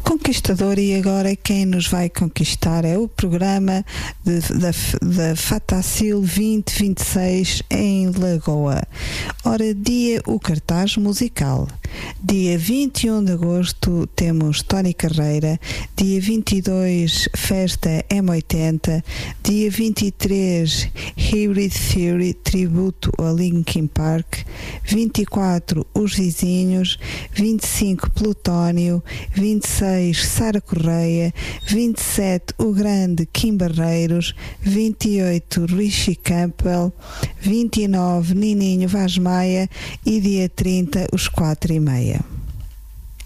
Conquistador, e agora quem nos vai conquistar é o programa da Fatacil 2026 em Lagoa. Ora, dia o cartaz musical. Dia 21 de agosto temos Tony Carreira, dia 22 Festa M80, dia 23 Hybrid Theory, tributo a Linkin Park, 24 Os Vizinhos, 25 Plutónio, 26 Sara Correia, 27 o grande Kim Barreiros, 28 Richie Campbell, 29 Nininho Vaz Maia e dia 30 os 4 e meia.